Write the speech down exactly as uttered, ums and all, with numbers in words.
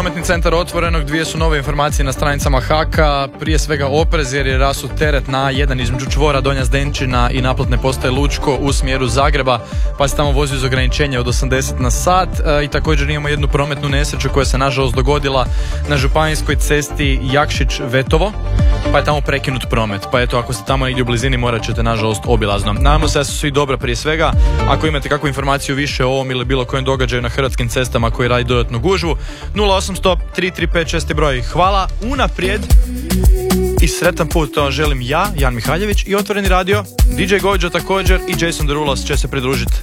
prometni centar Otvorenog, dvije su nove informacije na stranicama Haka. Prije svega oprez jer je rasut teret na jedan između čvora Donja Zdenčina i naplatne postaje Lučko u smjeru Zagreba, pa se tamo vozi uz ograničenje od osamdeset na sat. E, i također imamo jednu prometnu nesreću koja se nažalost dogodila na županijskoj cesti Jakšić-Vetovo, pa je tamo prekinut promet. Pa eto, ako ste tamo negdje u blizini, morat ćete nažalost obilazno. Nadamo se da su svi dobro prije svega. Ako imate kakvu informaciju više o ovom ili bilo kojem događaju na hrvatskim cestama koji radi dodatnu gužvu, nula osamsto tri tri pet šest je broj. Hvala unaprijed i sretan put, to želim ja, Jan Mihaljević i Otvoreni radio. D J Gođo također i Jason Derulos će se pridružiti